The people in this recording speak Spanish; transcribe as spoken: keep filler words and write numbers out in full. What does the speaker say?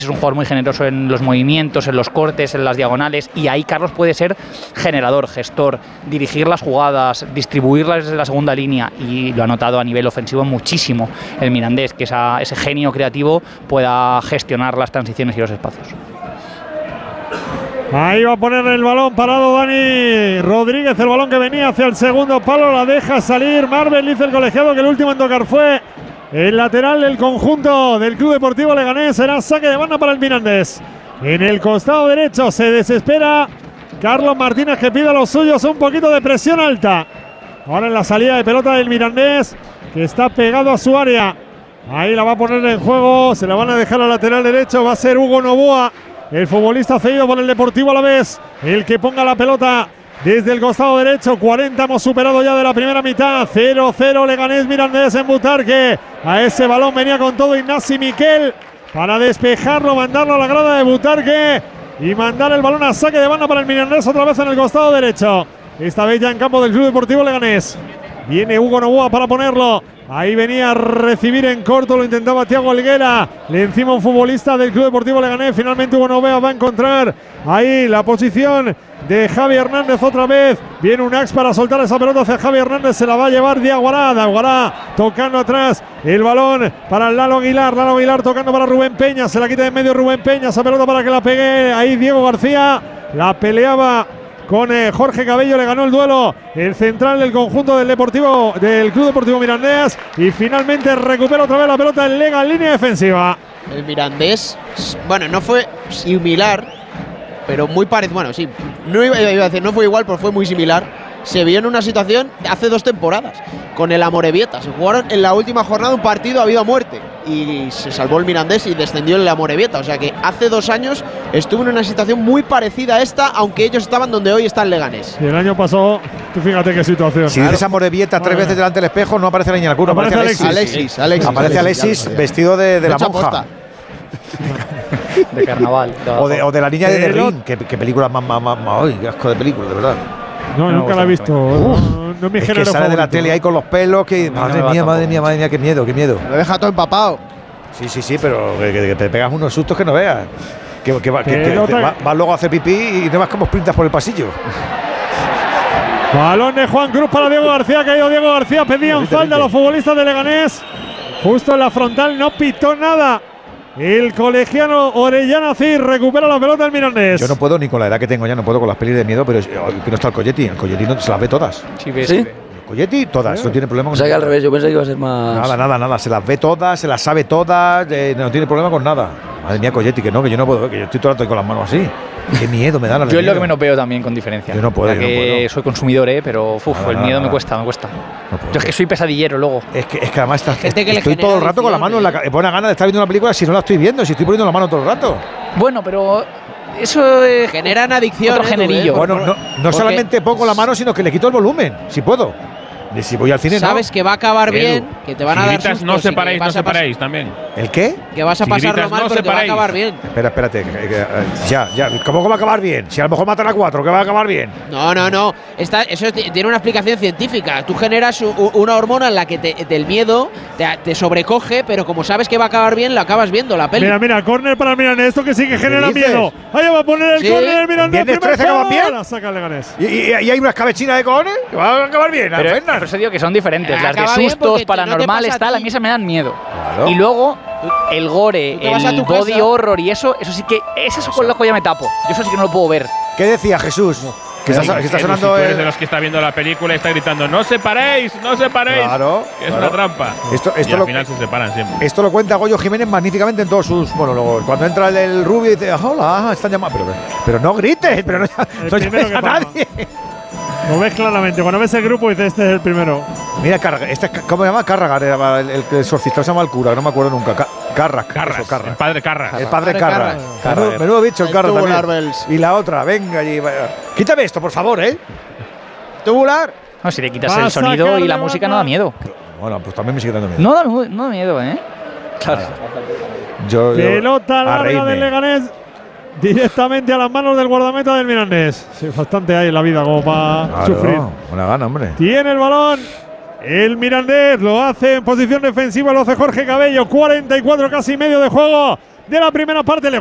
Es un jugador muy generoso en los movimientos, en los cortes, en las diagonales, y ahí Carlos puede ser generador, gestor, dirigir las jugadas, distribuirlas desde la segunda línea, y lo ha notado a nivel ofensivo muchísimo el Mirandés, que esa, ese genio creativo pueda gestionar las transiciones y los espacios. Ahí va a poner el balón parado Dani Rodríguez, el balón que venía hacia el segundo palo, la deja salir Marvel, dice el colegiado que el último en tocar fue el lateral del conjunto del Club Deportivo Leganés. Será saque de banda para el Mirandés. En el costado derecho se desespera Carlos Martínez, que pide a los suyos un poquito de presión alta. Ahora en la salida de pelota del Mirandés, que está pegado a su área. Ahí la va a poner en juego, se la van a dejar al lateral derecho, va a ser Hugo Novoa, el futbolista cedido por el Deportivo Alavés, el que ponga la pelota desde el costado derecho. Cuarenta hemos superado ya de la primera mitad. cero cero Leganés Mirandés en Butarque. A ese balón venía con todo Ignasi Miquel para despejarlo, mandarlo a la grada de Butarque y mandar el balón a saque de banda para el Mirandés otra vez en el costado derecho. Esta vez ya en campo del Club Deportivo Leganés. Viene Hugo Novoa para ponerlo. Ahí venía a recibir en corto, lo intentaba Thiago Helguera. Le encima un futbolista del Club Deportivo Leganés. Finalmente Hugo Novoa va a encontrar ahí la posición de Javi Hernández otra vez. Viene un ax para soltar esa pelota hacia Javi Hernández. Se la va a llevar Diaguará. Diaguará tocando atrás el balón para Lalo Aguilar. Lalo Aguilar tocando para Rubén Peña. Se la quita de en medio Rubén Peña. Esa pelota para que la pegue ahí Diego García. La peleaba con eh, Jorge Cabello, le ganó el duelo el central del conjunto del Deportivo del Club Deportivo Mirandés, y finalmente recupera otra vez la pelota en Lega en línea defensiva. El Mirandés, bueno, no fue similar, pero muy parecido. Bueno, sí, no iba, iba a decir, no fue igual, pero fue muy similar. Se vio en una situación hace dos temporadas con el Amorebieta. Se jugaron en la última jornada un partido a vida o muerte y se salvó el Mirandés y descendió el Amorebieta. O sea que hace dos años estuvo en una situación muy parecida a esta, aunque ellos estaban donde hoy está el Leganés. Y el año pasado, tú fíjate qué situación. Si dices Amorebieta tres veces delante del espejo, no aparece la niña Alcura, aparece Alexis. Alexis, Alexis, aparece Alexis, Alexis vestido de, de la monja. De carnaval. De o, de, o de la niña de The Ring. Qué, qué película más, más, más, más, ¡ay, qué asco de película, de verdad! No, no, nunca la he visto. Uf, no, no es mi es género que sale favorito. de la tele ahí con los pelos. Que, no, madre no mía, madre mía, madre mía, qué miedo, qué miedo. Lo deja todo empapado. Sí, sí, sí, pero que, que, que te pegas unos sustos que no veas. Que, que, va, que, que te va, va luego a hacer pipí y no vas como sprintas por el pasillo. Balón de Juan Cruz para Diego García. Ha caído Diego García. Pedían falta a los futbolistas de Leganés. Justo en la frontal, no pitó nada. El colegiano Orellana Cid recupera la pelota del Mirandés. Yo no puedo, ni con la edad que tengo ya, no puedo con las pelis de miedo, pero que no está el Coyetti. El Coyetti no, se las ve todas. Sí, ves, ¿Sí? sí. El Coyetti, todas, ¿Sí? no tiene problema con O sea que al revés, yo pensé que iba a ser más. Nada, nada, nada. Se las ve todas, se las sabe todas, eh, no tiene problema con nada. Madre mía, Coyetti, que no, que yo no puedo, que yo estoy todo el rato con las manos así. Qué miedo me da la Yo es lo que menos veo también, con diferencia. Yo no puedo, Ya yo que no puedo. soy consumidor, ¿eh? Pero uf, Nada, el nada, miedo nada. me cuesta, me cuesta. No puedo. Yo es que soy pesadillero luego. Es que, es que además está, Gente que le estoy genera todo el rato con la mano en la adicción, cabeza. Buena gana de estar viendo una película si no la estoy viendo, si estoy poniendo la mano todo el rato. Bueno, pero eso es Generan adicción. otro eh, generillo. tú, eh, Bueno, no, no porque solamente pongo la mano, sino que le quito el volumen, si puedo. Y si voy al cine, sabes no. que va a acabar Edu, bien, que te van a si dar gritas, sustos no y que separéis, no vas a pas- separéis también. ¿El qué? Que vas a Si pasarlo gritas, mal no porque va a separéis. acabar bien. Espera, espérate. que- que- eh, ya, ya. ¿Cómo que va a acabar bien? Si a lo mejor matan a cuatro, que va a acabar bien. No, no, no. Esta, eso es- tiene una explicación científica. Tú generas u- u- una hormona en la que te- del miedo te, te sobrecoge, pero como sabes que va a acabar bien, lo acabas viendo la peli. Mira, mira, córner para el Mirandés. Esto que sí que genera dices? miedo. Ahí va a poner el Sí. córner del Mirandés. ¿Viernes primer trece acaban palo, bien? La saca el Leganés. ¿Y, y- y hay una escabechina de cojones? Que va a acabar bien, Pero Fernan. por eso digo que son diferentes. Eh, Las de acaba bien sustos, porque te- no te paranormales, pasa a tal, a ti. mí esas me dan miedo. Claro. Y luego, el gore, Tú te vas a el tu body casa. horror y eso, eso sí que. Eso con el ojo ya me tapo. Yo eso sí que no lo puedo ver. ¿Qué decía Jesús? Que está, que está Edu, sonando si tú eres el- de los que está viendo la película y está gritando ¡no separéis! ¡no separéis! Claro, Que es claro. una trampa. Esto- esto y al lo- final se separan siempre. Esto lo cuenta Goyo Jiménez magníficamente en todos sus monólogos. Cuando entra el, el rubio y dice, hola, están llamando. Pero, pero no grites, pero no, no primero llames que a pasa. nadie. Lo ves claramente. Cuando ves el grupo dices, este es el primero. Mira, Carraga, este, es- ¿cómo se llama? Carraga, era el, el, el exorcista se llama el cura, no me acuerdo nunca. Ca- Carras, Carras, eso, Carras. el padre Carras. El padre Padre Carras. Carras. Menudo, menudo bicho el El Carras tubular también. bells. Y la otra, venga allí. vaya. Quítame esto, por favor, ¿eh? Tubular. No, si le quitas Va a el sonido sacar y la de música banda. no da miedo. Bueno, pues también me sigue dando miedo. No da, no da miedo, ¿eh? Claro. Yo, yo- Pelota a larga reírme. del Leganés directamente a las manos del guardameta del Mirandés. Sí, bastante hay en la vida como para Claro, sufrir. buena gana, hombre. Tiene el balón el Mirandés, lo hace en posición defensiva, lo hace Jorge Cabello. cuarenta y cuatro casi medio de juego. de la primera parte.